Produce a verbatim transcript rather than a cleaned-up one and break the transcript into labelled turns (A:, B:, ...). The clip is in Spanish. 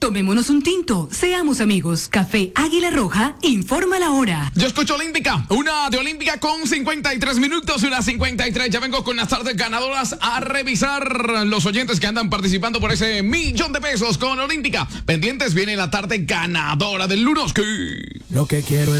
A: Tomémonos un tinto, seamos amigos. Café Águila Roja, informa la hora.
B: Yo escucho Olímpica, una de Olímpica con cincuenta y tres minutos, una cincuenta y tres. Ya vengo con las tardes ganadoras a revisar los oyentes que andan participando por ese millón de pesos con Olímpica. Pendientes, viene la tarde ganadora del Lunoski.
C: Lo que quiero es